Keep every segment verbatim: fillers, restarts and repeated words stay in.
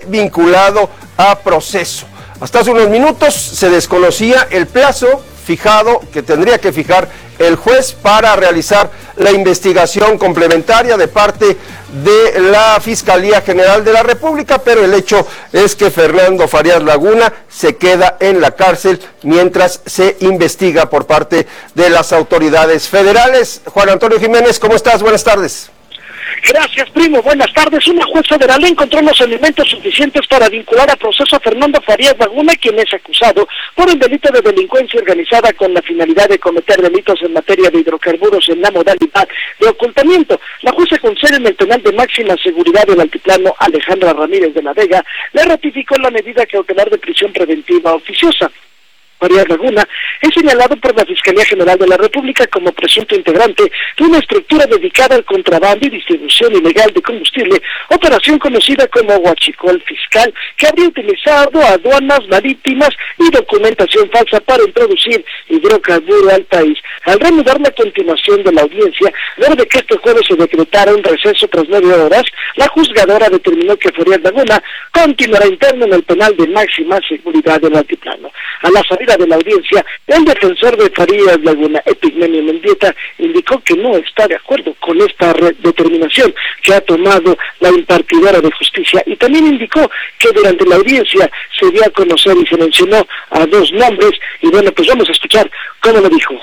esté vinculado a proceso. Hasta hace unos minutos se desconocía el plazo fijado que tendría que fijar el juez para realizar la investigación complementaria de parte de la Fiscalía General de la República, pero el hecho es que Fernando Farías Laguna se queda en la cárcel mientras se investiga por parte de las autoridades federales. Juan Antonio Jiménez, ¿cómo estás? Buenas tardes. Gracias, primo. Buenas tardes. Una juez federal encontró los elementos suficientes para vincular a proceso a Fernando Farías Laguna, quien es acusado por el delito de delincuencia organizada con la finalidad de cometer delitos en materia de hidrocarburos en la modalidad de ocultamiento. La jueza con sede en el penal de máxima seguridad del altiplano, Alejandra Ramírez de la Vega, le ratificó la medida cautelar de prisión preventiva oficiosa. Farías Laguna es señalado por la Fiscalía General de la República como presunto integrante de una estructura dedicada al contrabando y distribución ilegal de combustible, operación conocida como Huachicol Fiscal, que habría utilizado aduanas marítimas y documentación falsa para introducir hidrocarburo al país. Al reanudar la continuación de la audiencia, luego de que este jueves se decretara un receso tras nueve horas, la juzgadora determinó que Farías Laguna continuará interno en el penal de máxima seguridad del altiplano. A la salida de la audiencia, el defensor de Farías Laguna, Epigmenio Mendieta, indicó que no está de acuerdo con esta determinación que ha tomado la impartidora de justicia, y también indicó que durante la audiencia se dio a conocer y se mencionó a dos nombres, y bueno, pues vamos a escuchar cómo lo dijo.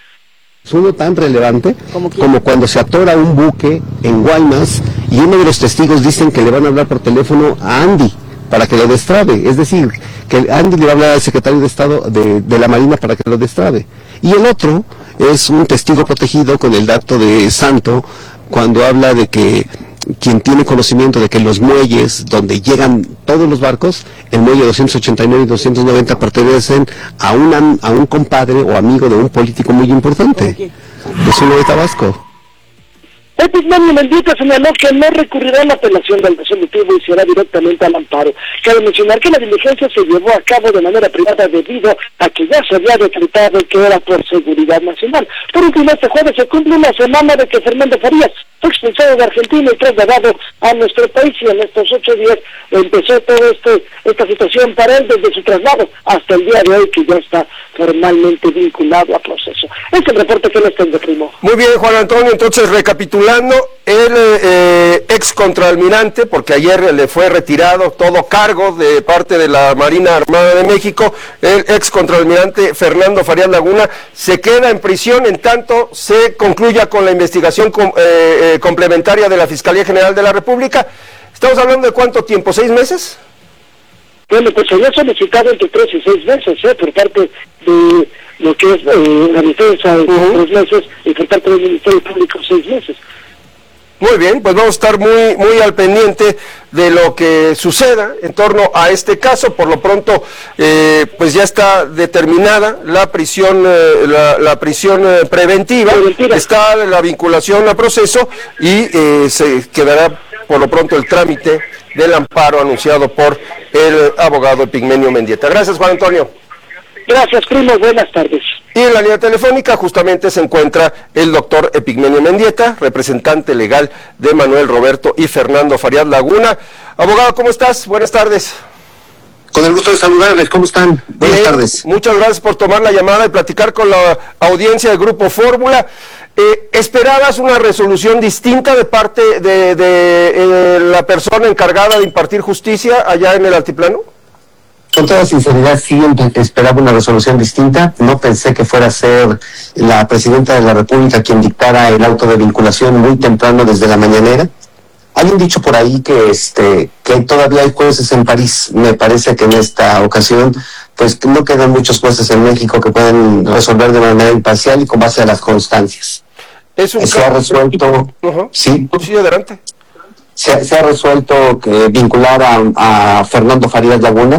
Es uno tan relevante como cuando se atora un buque en Guaymas y uno de los testigos dicen que le van a hablar por teléfono a Andy para que lo destrabe, es decir, que Andy le va a hablar al secretario de Estado de, de la Marina para que lo destrabe. Y el otro es un testigo protegido con el dato de Santo, cuando habla de que quien tiene conocimiento de que los muelles donde llegan todos los barcos, el muelle doscientos ochenta y nueve y doscientos noventa pertenecen a, una, a un compadre o amigo de un político muy importante, es uno de Tabasco. Epigmenio Mendieta señaló que no recurrirá a la apelación del resolutivo y será directamente al amparo. Cabe mencionar que la diligencia se llevó a cabo de manera privada debido a que ya se había decretado que era por seguridad nacional. Por último, este jueves se cumple una semana de que Fernando Farías fue expulsado de Argentina y trasladado a nuestro país, y en estos ocho días empezó toda este, esta situación para él desde su traslado hasta el día de hoy, que ya está formalmente vinculado a proceso. Este es el reporte que les tengo, primo. Muy bien, Juan Antonio, entonces recapitulando, el eh, ex contraalmirante, porque ayer le fue retirado todo cargo de parte de la Marina Armada de México, el ex contraalmirante Fernando Farías Laguna se queda en prisión en tanto se concluya con la investigación com, eh, eh, complementaria de la Fiscalía General de la República. ¿Estamos hablando de cuánto tiempo? ¿Seis meses? Bueno, pues se había solicitado entre tres y seis meses, ¿eh? por parte de lo que es eh, la defensa de uh-huh. tres meses, y por parte del Ministerio Público seis meses. Muy bien, pues vamos a estar muy muy al pendiente de lo que suceda en torno a este caso. Por lo pronto, eh, pues ya está determinada la prisión eh, la, la prisión eh, preventiva, preventiva, está la vinculación a proceso y eh, se quedará por lo pronto el trámite del amparo anunciado por el abogado Epigmenio Mendieta. Gracias, Juan Antonio. Gracias, primo, buenas tardes. Y en la línea telefónica justamente se encuentra el doctor Epigmenio Mendieta, representante legal de Manuel Roberto y Fernando Farías Laguna. Abogado, ¿cómo estás? Buenas tardes. Con el gusto de saludarles, ¿cómo están? Buenas Bien, tardes. Muchas gracias por tomar la llamada y platicar con la audiencia del Grupo Fórmula. Eh, ¿Esperabas una resolución distinta de parte de, de eh, la persona encargada de impartir justicia allá en el altiplano? Con toda sinceridad, sí esperaba una resolución distinta. No pensé que fuera a ser la presidenta de la República quien dictara el auto de vinculación muy temprano desde la mañanera. Hay un dicho por ahí que este que todavía hay jueces en París. Me parece que en esta ocasión pues no quedan muchos jueces en México que pueden resolver de manera imparcial y con base a las constancias. Es un se ha resuelto, uh-huh. sí, sí, adelante. Se, se ha resuelto que vincular a, a Fernando Farías Laguna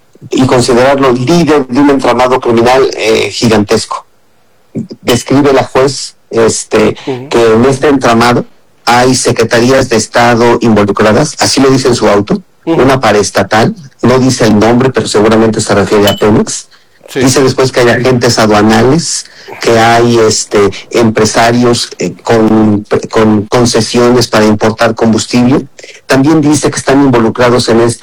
y considerarlo líder de un entramado criminal eh, gigantesco. Describe la juez este uh-huh. que en este entramado hay secretarías de Estado involucradas, así lo dice en su auto, uh-huh. una paraestatal, no dice el nombre, pero seguramente se refiere a Pemex. Sí. Dice después que hay agentes aduanales, que hay este empresarios eh, con, con concesiones para importar combustible. También dice que están involucrados en este